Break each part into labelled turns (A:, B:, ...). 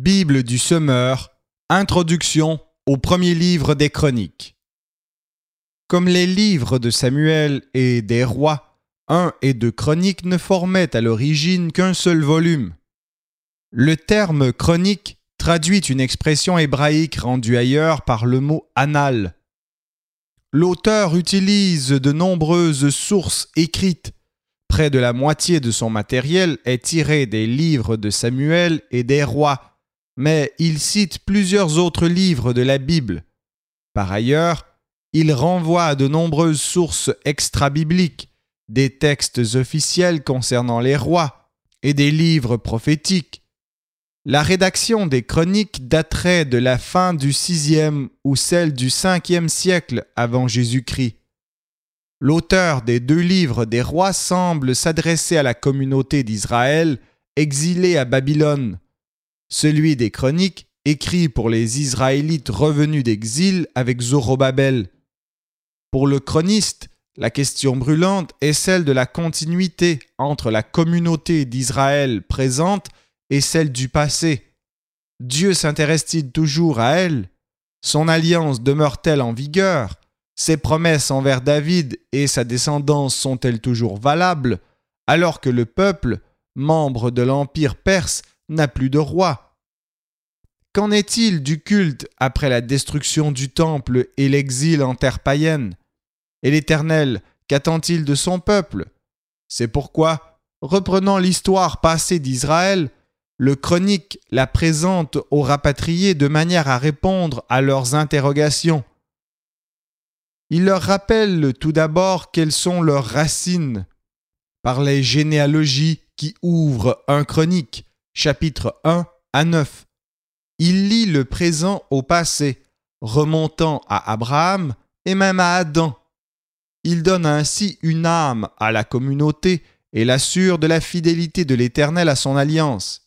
A: Bible du semeur, introduction au premier livre des Chroniques. Comme les livres de Samuel et des rois, 1 et 2 Chroniques ne formaient à l'origine qu'un seul volume. Le terme chronique traduit une expression hébraïque rendue ailleurs par le mot annales. L'auteur utilise de nombreuses sources écrites. Près de la moitié de son matériel est tiré des livres de Samuel et des rois, mais il cite plusieurs autres livres de la Bible. Par ailleurs, il renvoie à de nombreuses sources extra-bibliques, des textes officiels concernant les rois et des livres prophétiques. La rédaction des chroniques daterait de la fin du VIe ou celle du Ve siècle avant Jésus-Christ. L'auteur des 2 livres des rois semble s'adresser à la communauté d'Israël exilée à Babylone. Celui des chroniques écrit pour les Israélites revenus d'exil avec Zorobabel. Pour le chroniste, la question brûlante est celle de la continuité entre la communauté d'Israël présente et celle du passé. Dieu s'intéresse-t-il toujours à elle? Son alliance demeure-t-elle en vigueur? Ses promesses envers David et sa descendance sont-elles toujours valables, alors que le peuple, membre de l'Empire perse, n'a plus de roi? Qu'en est-il du culte après la destruction du temple et l'exil en terre païenne? Et l'Éternel, qu'attend-il de son peuple? C'est pourquoi, reprenant l'histoire passée d'Israël, le chronique la présente aux rapatriés de manière à répondre à leurs interrogations. Il leur rappelle tout d'abord quelles sont leurs racines, par les généalogies qui ouvrent 1 Chronique, chapitre 1 à 9. Il lie le présent au passé, remontant à Abraham et même à Adam. Il donne ainsi une âme à la communauté et l'assure de la fidélité de l'Éternel à son alliance.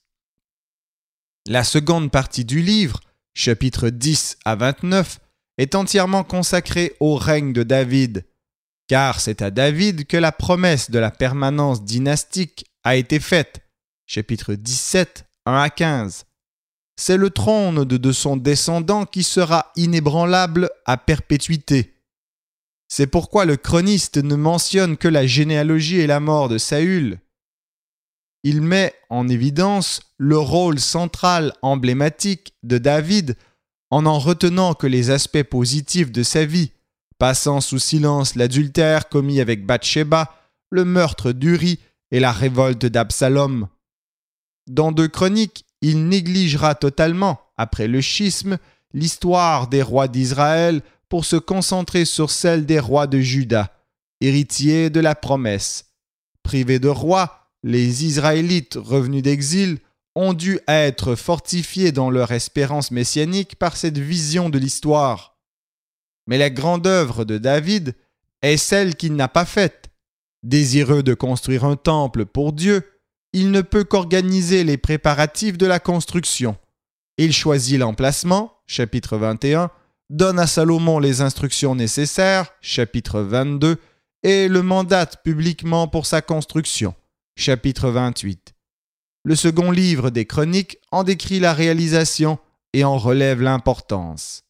A: La seconde partie du livre, chapitres 10 à 29, est entièrement consacrée au règne de David, car c'est à David que la promesse de la permanence dynastique a été faite, chapitre 17, 1 à 15. C'est le trône de son descendant qui sera inébranlable à perpétuité. C'est pourquoi le chroniste ne mentionne que la généalogie et la mort de Saül. Il met en évidence le rôle central emblématique de David en retenant que les aspects positifs de sa vie, passant sous silence l'adultère commis avec Bathsheba, le meurtre d'Uri et la révolte d'Absalom. Dans 2 Chroniques, il négligera totalement, après le schisme, l'histoire des rois d'Israël pour se concentrer sur celle des rois de Juda, héritiers de la promesse. Privés de roi, les Israélites revenus d'exil ont dû être fortifiés dans leur espérance messianique par cette vision de l'histoire. Mais la grande œuvre de David est celle qu'il n'a pas faite. Désireux de construire un temple pour Dieu, il ne peut qu'organiser les préparatifs de la construction. Il choisit l'emplacement, chapitre 21, donne à Salomon les instructions nécessaires, chapitre 22, et le mandate publiquement pour sa construction, chapitre 28. Le second livre des Chroniques en décrit la réalisation et en relève l'importance.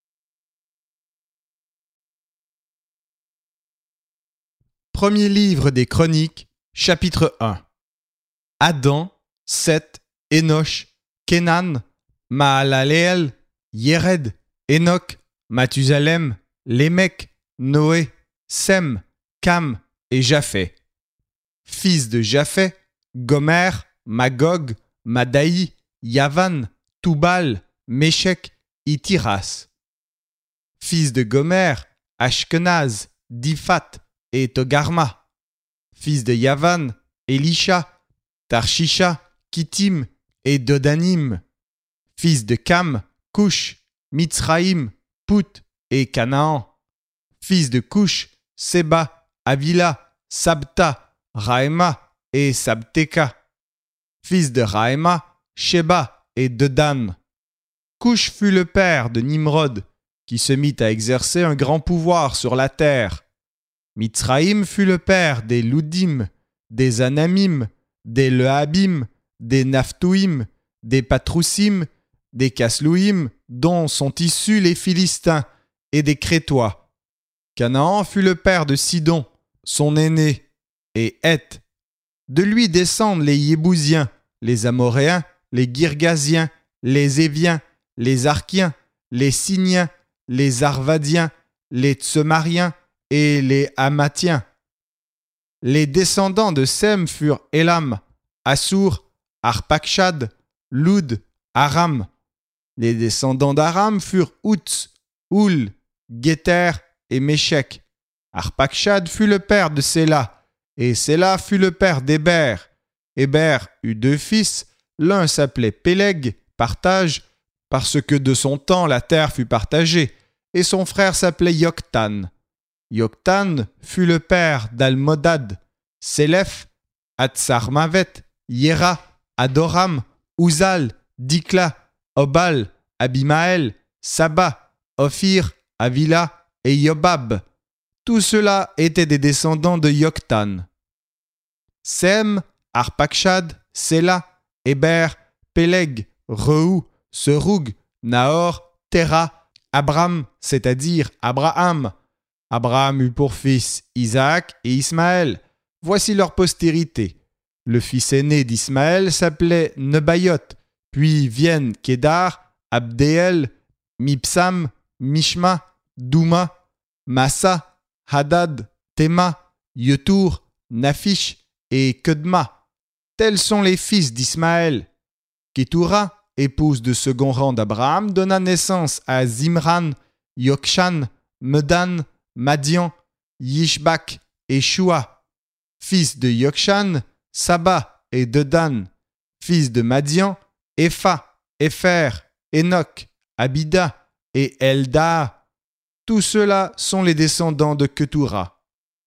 A: Premier livre des Chroniques, chapitre 1. Adam, Seth, Énoch, Kénan, Mahalaleel, Yéred, Enoch, Mathusalem, Lémec, Noé, Sem, Cam et Japheth. Fils de Japheth, Gomer, Magog, Madaï, Yavan, Toubal, Méchec, Itiras. Fils de Gomer, Ashkenaz, Diphat et Togarma. Fils de Yavan, Elisha, Tarshisha, Kittim et Dodanim. Fils de Cam, Cush, Mitzraïm, Put et Canaan. Fils de Cush, Seba, Avila, Sabta, Raïma et Sabteka. Fils de Raïma, Sheba et Dedan. Cush fut le père de Nimrod, qui se mit à exercer un grand pouvoir sur la terre. Mitzraïm fut le père des Loudim, des Anamim, des Lehabim, des Naphtouim, des Patroussim des Caslouïm, dont sont issus les Philistins, et des Crétois. Canaan fut le père de Sidon, son aîné, et Heth. De lui descendent les Yébousiens, les Amoréens, les Girgasiens, les Éviens, les Arkiens, les Siniens, les Arvadiens, les Tsemariens et les Hamathiens. Les descendants de Sem furent Élam, Assur, Arpakshad, Loud, Aram. Les descendants d'Aram furent Outz, Houl, Guéter et Méchec. Arpakshad fut le père de Séla, et Séla fut le père d'Héber. Héber eut 2 fils, l'un s'appelait Péleg, partage, parce que de son temps la terre fut partagée, et son frère s'appelait Yoktan. Yoktan fut le père d'Almodad, Sélef, Atsarmavet, Yéra, Adoram, Uzal, Dikla, Obal, Abimaël, Saba, Ophir, Avila et Yobab. Tous ceux-là étaient des descendants de Yoktan. Sem, Arpakshad, Séla, Héber, Péleg, Reu, Serug, Nahor, Téra, Abram, c'est-à-dire Abraham. Abraham eut pour fils Isaac et Ismaël. Voici leur postérité. Le fils aîné d'Ismaël s'appelait Nebayot, puis viennent Kédar, Abdéel, Mipsam, Mishma, Douma, Massa, Hadad, Théma, Yetour, Naphish et Kedma. Tels sont les fils d'Ismaël. Kétoura, épouse de second rang d'Abraham, donna naissance à Zimran, Yokshan, Medan, Madian, Yishbak et Shua. Fils de Yokshan, Saba et Dedan. Fils de Madian, Epha, Épher, Enoch, Abida et Eldaa. Tous ceux-là sont les descendants de Ketura.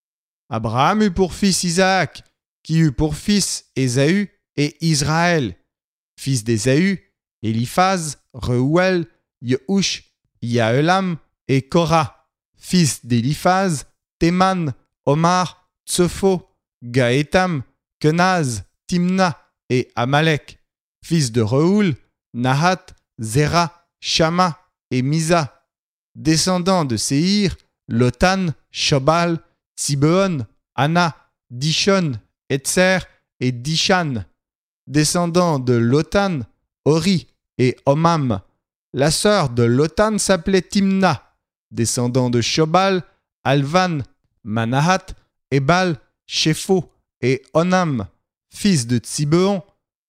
A: Abraham eut pour fils Isaac, qui eut pour fils Ésaü et Israël. Fils d'Ésaü, Éliphaz, Reuel, Yehush, Yaelam et Korah. Fils d'Éliphaz, Théman, Omar, Tsepho, Gaétam, Kenaz, Timna et Amalek. Fils de Reuel, Nahat, Zéra, Shama et Misa. Descendants de Séhir, Lotan, Shobal, Tsibeon, Anna, Dishon, Etzer et Dishan. Descendants de Lotan, Ori et Omam. La sœur de Lotan s'appelait Timna. Descendants de Shobal, Alvan, Manahat, Ebal, Shepho et Onam. Fils de Tsibeon,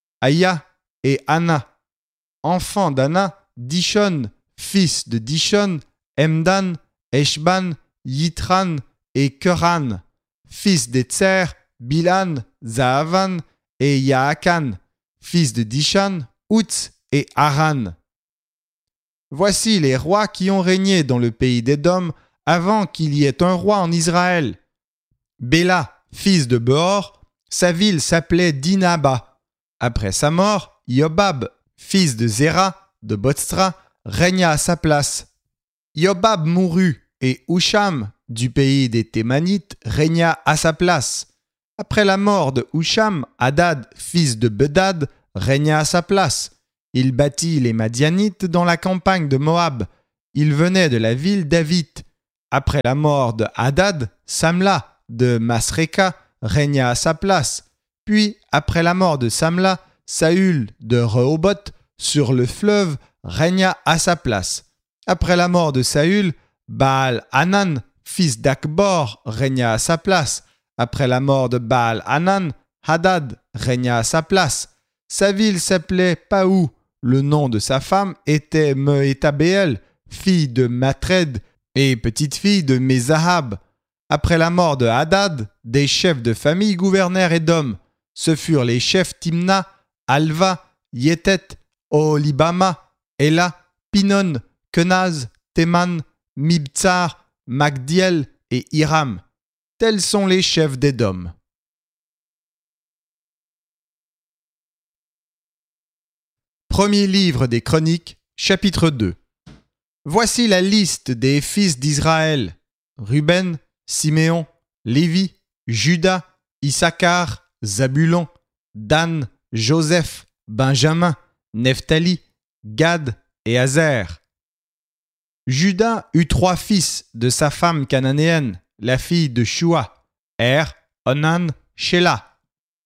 A: Aya et Anna. Enfant d'Anna, Dishon. Fils de Dishon, Emdan, Eshban, Yitran et Keran. Fils d'Etzer, Bilan, Zaavan et Yaakan. Fils de Dishan, Outz et Aran. Voici les rois qui ont régné dans le pays d'Édom avant qu'il y ait un roi en Israël. Béla, fils de Beor, sa ville s'appelait Dinaba. Après sa mort, Yobab, fils de Zéra, de Botsra, régna à sa place. Yobab mourut, et Husham, du pays des Thémanites, régna à sa place. Après la mort de Husham, Hadad, fils de Bedad, régna à sa place. Il battit les Madianites dans la campagne de Moab. Il venait de la ville d'Avith. Après la mort de Hadad, Samla, de Masreka, régna à sa place. Puis, après la mort de Samla, Saül, de Rehoboth, sur le fleuve, régna à sa place. Après la mort de Saül, Baal-Hanan, fils d'Akbor, régna à sa place. Après la mort de Baal-Hanan, Hadad régna à sa place. Sa ville s'appelait Paou. Le nom de sa femme était Mehétabéel, fille de Matred et petite-fille de Mézahab. Après la mort de Hadad, des chefs de famille gouvernèrent Édom. Ce furent les chefs Timna, Alva, Yétet, Oholibama, Ela, Pinon, Kenaz, Théman, Mibtsar, Magdiel et Hiram. Tels sont les chefs d'Édom. Premier livre des Chroniques, chapitre 2. Voici la liste des fils d'Israël. Ruben, Siméon, Lévi, Juda, Issachar, Zabulon, Dan, Joseph, Benjamin, Nephtali, Gad et Azer. Juda eut 3 fils de sa femme cananéenne, la fille de Shua, Onan, Shéla.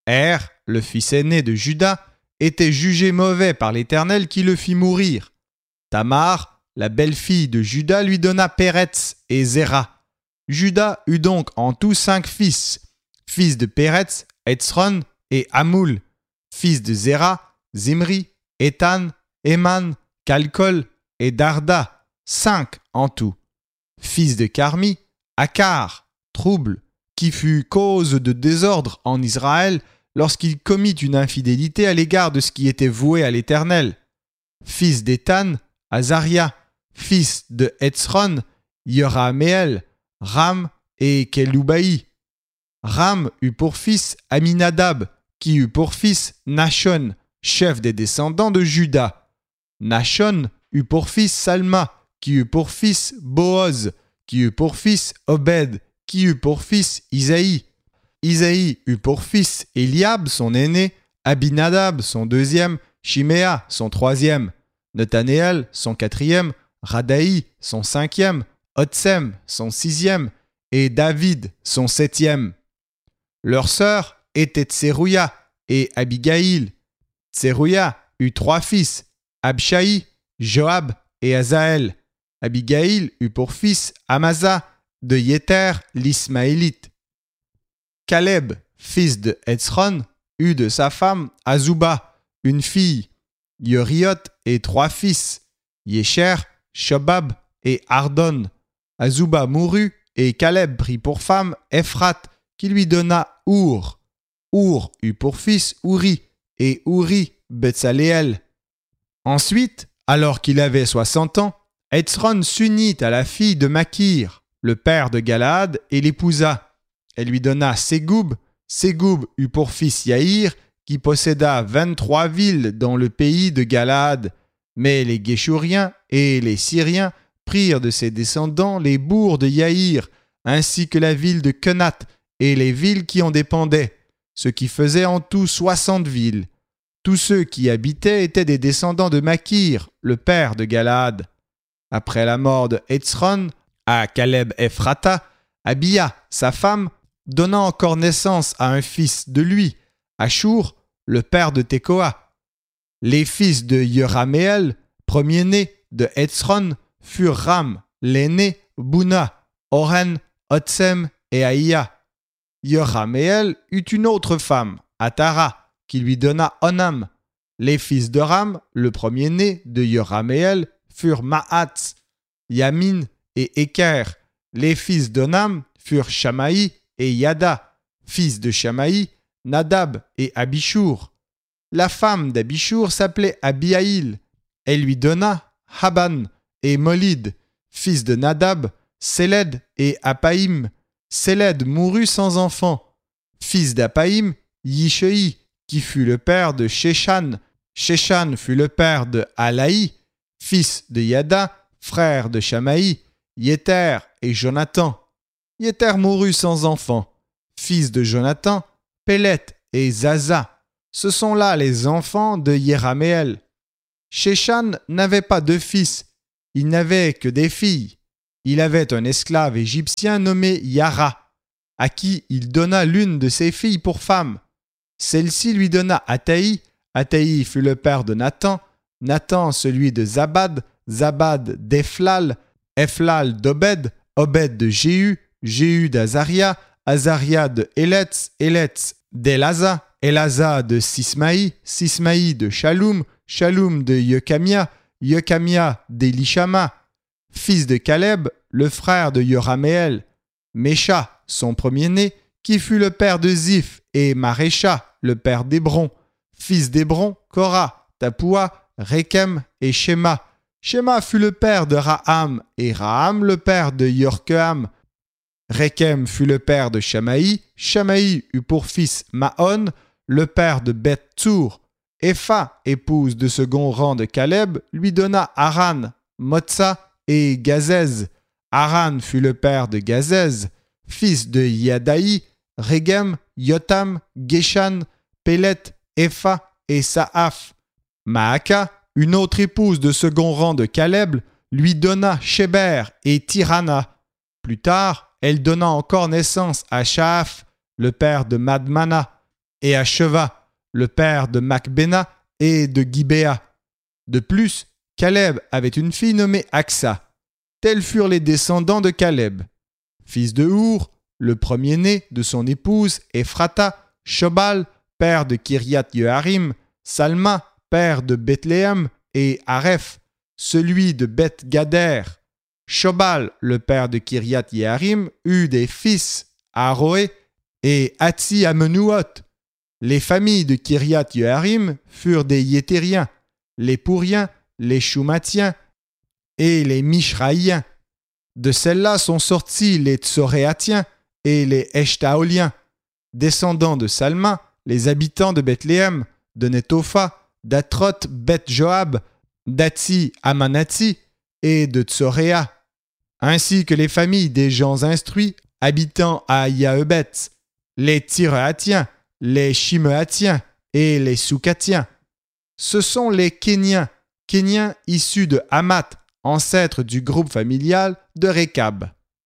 A: Le fils aîné de Juda, était jugé mauvais par l'Éternel qui le fit mourir. Tamar, la belle-fille de Juda, lui donna Péretz et Zéra. Juda eut donc en tout 5 fils de Péretz, Hetzron et Hamoul, fils de Zéra, Zimri, Étan, Éman, Calcol et Darda, 5 en tout. Fils de Carmi, Akar, trouble, qui fut cause de désordre en Israël lorsqu'il commit une infidélité à l'égard de ce qui était voué à l'Éternel. Fils d'Étan, Azaria, fils de Hetzron, Yeraméel, Ram et Keloubaï. Ram eut pour fils Aminadab, qui eut pour fils Nachon, chef des descendants de Juda. Nachon eut pour fils Salma, qui eut pour fils Boaz, qui eut pour fils Obed, qui eut pour fils Isaïe. Isaïe eut pour fils Eliab, son aîné, Abinadab, son deuxième, Shiméa, son troisième, Nethanéel, son quatrième, Radaï, son cinquième, Otsem, son sixième, et David, son septième. Leurs sœurs étaient Tserouia et Abigaïl. Tserouia eut 3 fils, Abshaï, Joab et Azaël. Abigaïl eut pour fils Amasa de Yéter l'Ismaélite. Caleb, fils de Hetzron, eut de sa femme Azouba, une fille, Yeriot et 3 fils, Yesher, Shobab et Ardon. Azouba mourut et Caleb prit pour femme Ephrat, qui lui donna Our. Our eut pour fils Ouri et Ouri Betsaléel. Ensuite, alors qu'il avait 60 ans, Hetzron s'unit à la fille de Makir, le père de Galaad, et l'épousa. Elle lui donna Ségoub. Ségoub eut pour fils Yaïr, qui posséda 23 villes dans le pays de Galaad. Mais les Guéchouriens et les Syriens prirent de ses descendants les bourgs de Yaïr, ainsi que la ville de Kenat et les villes qui en dépendaient, ce qui faisait en tout 60 villes. Tous ceux qui y habitaient étaient des descendants de Makir, le père de Galaad. Après la mort de Hetzron, à Caleb Ephrata, Abia, sa femme, donna encore naissance à un fils de lui, Ashur, le père de Tekoa. Les fils de Yeraméel, premier-né de Hetzron, furent Ram, l'aîné, Bouna, Oren, Otsem et Aïa. Yeraméel eut une autre femme, Atara, qui lui donna Onam. Les fils de Ram, le premier-né de Yeraméel, furent Mahatz, Yamin et Eker. Les fils d'Onam furent Shamaï et Yada. Fils de Shamaï, Nadab et Abishur. La femme d'Abishur s'appelait Abihaïl. Elle lui donna Haban et Molid. Fils de Nadab, Séled et Apaïm. Séled mourut sans enfant. Fils d'Apaïm, Yishei, qui fut le père de Sheshan. Sheshan fut le père de Alaï. Fils de Yada, frère de Shamaï, Yéter et Jonathan. Yéter mourut sans enfant. Fils de Jonathan, Pélet et Zaza. Ce sont là les enfants de Yeraméel. Sheshan n'avait pas de fils, il n'avait que des filles. Il avait un esclave égyptien nommé Yara, à qui il donna l'une de ses filles pour femme. Celle-ci lui donna Ataï. Ataï fut le père de Nathan, Nathan celui de Zabad, Zabad d'Ephlal, Ephlal d'Obed, Obed de Jéhu, Jéhu d'Azaria, Azaria de Eletz, Eletz d'Elaza, Elaza de Sismaï, Sismaï de Shaloum, Shaloum de Yekamia, Yekamia d'Elishama. Fils de Caleb, le frère de Yeraméel, Mécha, son premier-né, qui fut le père de Ziph, et Marécha, le père d'Hébron. Fils d'Hébron, Korah, Tapoua, Rékem et Shema. Shema fut le père de Raham, et Raham le père de Yorkeam. Rékem fut le père de Shamaï. Shamaï eut pour fils Maon, le père de Beth-Tsour. Epha, épouse de second rang de Caleb, lui donna Haran, Motsa et Gazez. Haran fut le père de Gazez, fils de Yadaï, Régem, Yotam, Geshan, Pélet, Epha et Saaf. Maaka une autre épouse de second rang de Caleb, lui donna Sheber et Tirana. Plus tard, elle donna encore naissance à Shaaph, le père de Madmana, et à Sheva, le père de Macbéna et de Gibéa. De plus, Caleb avait une fille nommée Aksa. Tels furent les descendants de Caleb. Fils de Our, le premier-né de son épouse Ephrata, Shobal, père de Kiriath-Yearim, Salma, père de Bethléem, et Areph, celui de Beth-Gader. Shobal, le père de Kiriath-Yearim, eut des fils, Aroé et Hatzi-Amenuot. Les familles de Kiriath-Yearim furent des Yétériens, les Pouriens, les Shumatiens et les Mishraïens. De celles-là sont sortis les Tsoréatiens et les Eshtaoliens. Descendants de Salma, les habitants de Bethléem, de Netopha, d'Atroth Beth-Joab, d'Hatzi-Amanatzi et de Tsoréa, ainsi que les familles des gens instruits habitant à Yaebetz, les Tireatiens, les Shimeatiens et les Soukatiens. Ce sont les Kéniens issus de Hamath, ancêtre du groupe familial de Récab.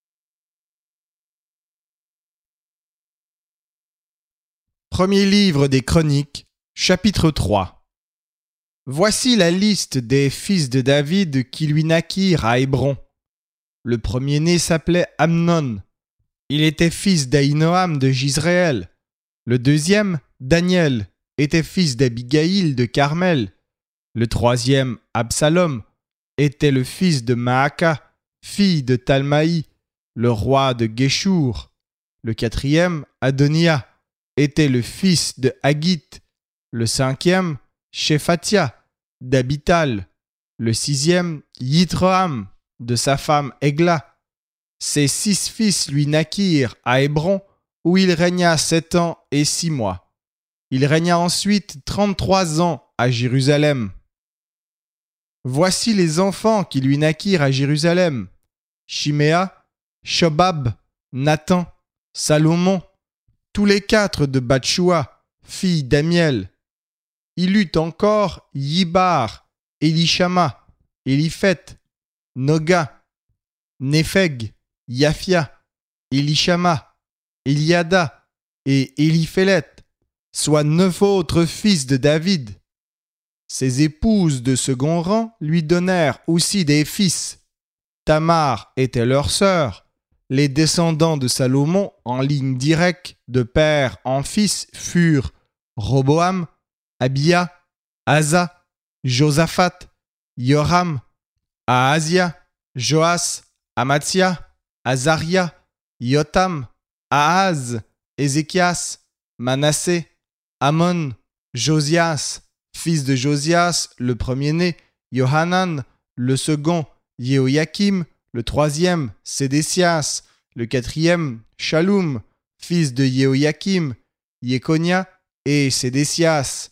A: Premier livre des Chroniques, chapitre 3. Voici la liste des fils de David qui lui naquirent à Hébron. Le premier-né s'appelait Amnon. Il était fils d'Ahinoam de Jizréel. Le deuxième, Daniel, était fils d'Abigaïl de Carmel. Le troisième, Absalom, était le fils de Maaka, fille de Talmaï, le roi de Géchour. Le quatrième, Adonia, était le fils de Haggith. Le cinquième, Shephatia, d'Abital. Le sixième, Yithroam, de sa femme Egla. Ses 6 fils lui naquirent à Hébron, où il régna 7 ans et 6 mois. Il régna ensuite 33 ans à Jérusalem. Voici les enfants qui lui naquirent à Jérusalem: Shiméa, Shobab, Nathan, Salomon, tous les 4 de Batshua, fille d'Amiel. Il eut encore Yibar, Elishama, Eliphet, Noga, Népheg, Yafia, Elishama, Eliada et Eliphélet, soit 9 autres fils de David. Ses épouses de second rang lui donnèrent aussi des fils. Tamar était leur sœur. Les descendants de Salomon en ligne directe de père en fils furent Roboam, Abia, Asa, Josaphat, Yoram, Ahazia, Joas, Amatzia, Azaria, Yotam, Ahaz, Ézéchias, Manassé, Amon, Josias, fils de Josias, le premier-né, Yohanan, le second, Jéhoïakim, le troisième, Sédécias, le quatrième, Shaloum, fils de Jéhoïakim, Yekonia et Sédécias.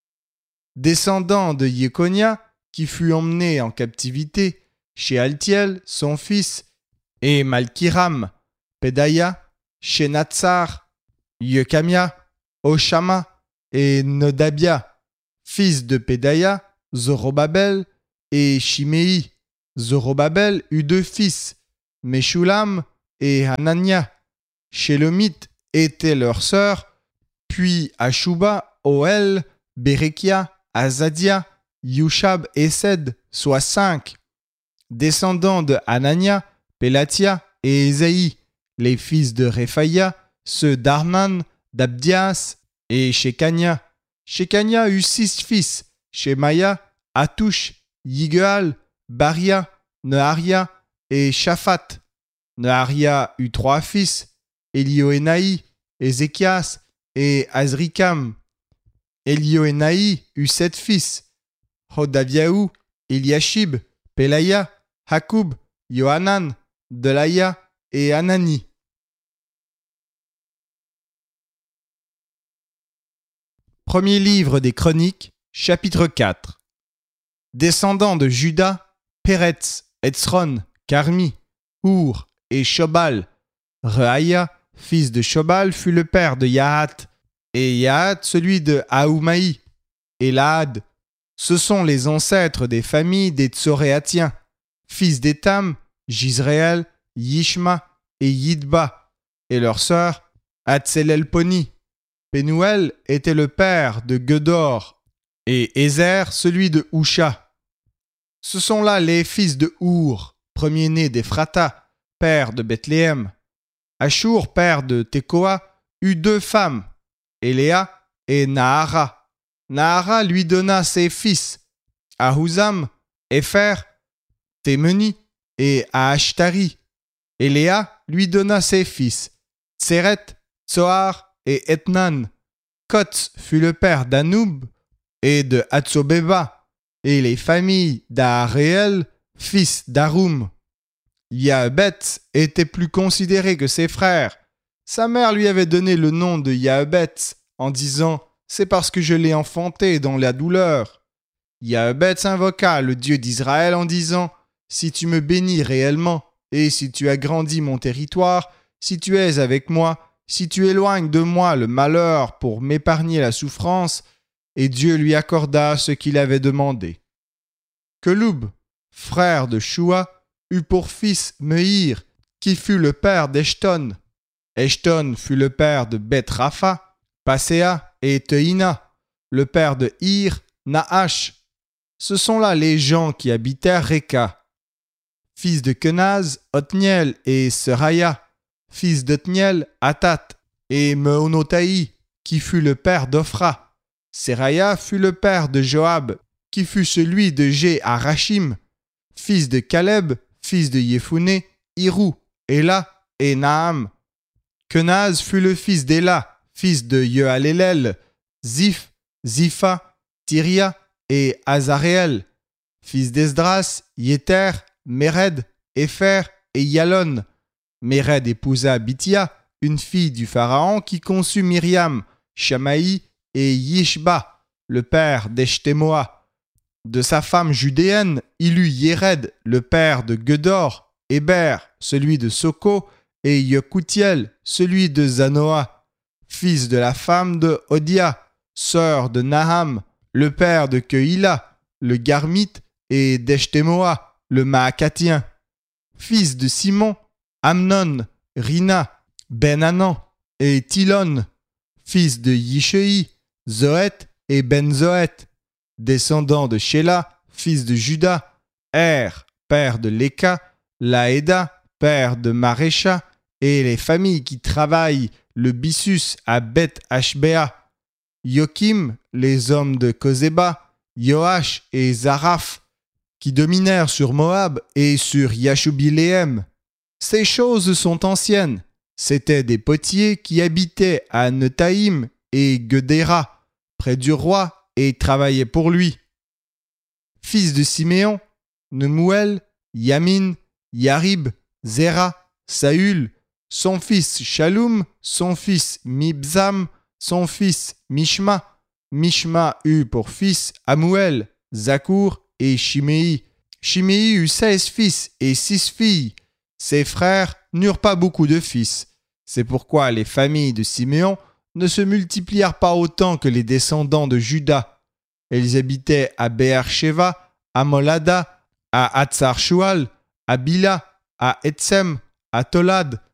A: Descendant de Yekonia, qui fut emmené en captivité, chez Altiel, son fils, et Malkiram, Pédaïa, Shenatsar, Yekamia, Oshama et Nodabia, fils de Pédaïa, Zorobabel et Shimei. Zorobabel eut 2 fils, Meshulam et Hanania. Shélomite était leur sœur, puis Ashuba, Oel, Bérekia, Azadia, Yushab et Sed, soit 5. Descendants de Hanania, Pélatia et Ésaïe, les fils de Réphaïa, ceux d'Arnan, d'Abdias et Shekania. Shekania eut 6 fils, Shemaya, Atouch, Yigual, Baria, Neharia et Shaphat. Neharia eut 3 fils, Élioénaï, Ézéchias et Azrikam. Élioénaï eut 7 fils, Hodaviaou, Eliashib, Pélaïa, Hakoub, Yohanan, Delaya et Anani. Premier livre des Chroniques, chapitre 4. Descendants de Juda, Péretz, Etzron, Carmi, Our et Shobal. Rehaïa, fils de Shobal, fut le père de Yahat, et Yahat celui de Aoumaï. Elad, Ce sont les ancêtres des familles des Tsoréatiens, fils d'Étam, Jisraël, Yishma et Yidba, et leur sœur Hatzelelponi. Pénuel était le père de Gedor, et Ézer celui de Husha. Ce sont là les fils de Our, premier-né d'Ephrata, père de Bethléem. Ashur, père de Tekoa, eut 2 femmes, Éléa et Nahara. Nahara lui donna ses fils, Ahuzam, Épher, Thémeni et Aashtari. Éléa lui donna ses fils, Tseret, Tsoar et Ethnan. Kots fut le père d'Anoub et de Hatsobeba, et les familles d'Aaréel, fils d'Arum. Yahabet était plus considéré que ses frères. Sa mère lui avait donné le nom de Yahabet en disant « C'est parce que je l'ai enfanté dans la douleur ». Yahabet invoqua le Dieu d'Israël en disant « Si tu me bénis réellement, et si tu agrandis mon territoire, si tu es avec moi, si tu éloignes de moi le malheur pour m'épargner la souffrance, et Dieu lui accorda ce qu'il avait demandé. » Keloub, frère de Shua, eut pour fils Mehir, qui fut le père d'Eshton. Eshton fut le père de Beth-Rapha, Passéa et Teïna, le père de Hir, Naash. Ce sont là les gens qui habitèrent Réka. Fils de Kenaz, Othniel et Seraya. Fils d'Othniel, Athat et Meonotaï, qui fut le père d'Ophra. Seraya fut le père de Joab, qui fut celui de Jé-Arachim. Fils de Caleb, fils de Yéphuné, Hirou, Éla et Naam. Kenaz fut le fils d'Éla, fils de Yehalélel, Ziph, Zipha, Tiria et Azaréel. Fils d'Esdras, Yéter, Méred, Épher et Yalon. Méred épousa Bithia, une fille du pharaon qui conçut Myriam, Shamaï et Yishba, le père d'Eshtemoa. De sa femme judéenne, il eut Yéred, le père de Gedor, Héber, celui de Soko, et Yekutiel, celui de Zanoa, fils de la femme de Odia, sœur de Naham, le père de Keïla, le Garmite, et d'Eshtemoa, le Maacatien. Fils de Simon, Amnon, Rina, Ben-Hanan et Tilon, fils de Yishei, Zoët et Ben-Zoët. Descendant de Shéla, fils de Juda, père de Léka, Laéda, père de Marécha, et les familles qui travaillent le byssus à Beth-Ashbéa. Yokim, les hommes de Kozéba, Yoash et Zaraph, qui dominèrent sur Moab et sur Yashubiléem. Ces choses sont anciennes. C'étaient des potiers qui habitaient à Netaïm et Gedéra, près du roi, et travaillait pour lui. Fils de Siméon, Nemuel, Yamin, Yarib, Zéra, Saül, son fils Shaloum, son fils Mibzam, son fils Mishma. Mishma eut pour fils Amuel, Zakour et Shimei. Shimei eut 16 fils et 6 filles. Ses frères n'eurent pas beaucoup de fils. C'est pourquoi les familles de Siméon ne se multiplièrent pas autant que les descendants de Juda. Ils habitaient à Beer-Sheva, à Molada, à Hatzar-Shual, à Bila, à Etsem, à Tolad,